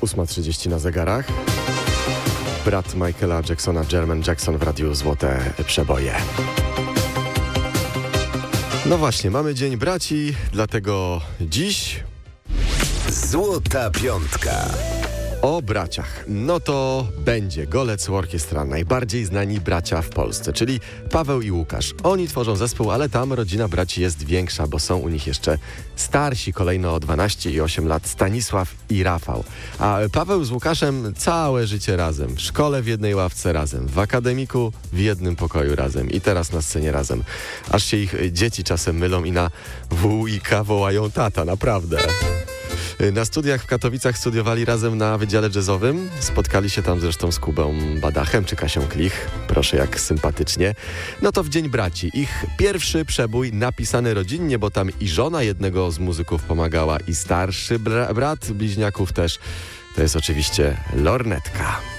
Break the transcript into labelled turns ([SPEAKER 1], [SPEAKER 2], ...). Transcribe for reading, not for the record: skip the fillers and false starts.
[SPEAKER 1] 8:30 na zegarach. Brat Michaela Jacksona, Jermaine Jackson w radiu Złote Przeboje. No właśnie, mamy Dzień Braci, dlatego dziś...
[SPEAKER 2] Złota Piątka.
[SPEAKER 1] O braciach. No to będzie Golec Orkiestra, najbardziej znani bracia w Polsce, czyli Paweł i Łukasz. Oni tworzą zespół, ale tam rodzina braci jest większa, bo są u nich jeszcze starsi, kolejno o 12 i 8 lat, Stanisław i Rafał. A Paweł z Łukaszem całe życie razem, w szkole w jednej ławce razem, w akademiku w jednym pokoju razem i teraz na scenie razem. Aż się ich dzieci czasem mylą i na wujka wołają tata, naprawdę. Na studiach w Katowicach studiowali razem na Wydziale Jazzowym. Spotkali się tam zresztą z Kubą Badachem czy Kasią Klich. Proszę, jak sympatycznie. No to w Dzień Braci. Ich pierwszy przebój napisany rodzinnie, bo tam i żona jednego z muzyków pomagała i starszy brat bliźniaków też. To jest oczywiście lornetka.